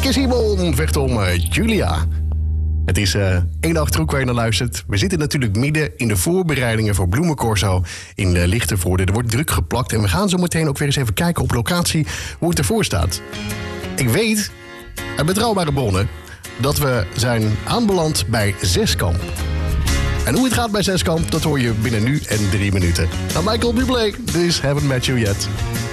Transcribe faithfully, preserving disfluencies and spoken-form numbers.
Nicky Simon vecht om uh, Julia. Het is uh, één dag terug waar je naar luistert. We zitten natuurlijk midden in de voorbereidingen voor Bloemencorso in uh, Lichtenvoorde. Er wordt druk geplakt en we gaan zo meteen ook weer eens even kijken op locatie hoe het ervoor staat. Ik weet uit betrouwbare bronnen dat we zijn aanbeland bij Zeskamp. En hoe het gaat bij Zeskamp, dat hoor je binnen nu en drie minuten. Nou, Michael Bublé, this haven't met you yet.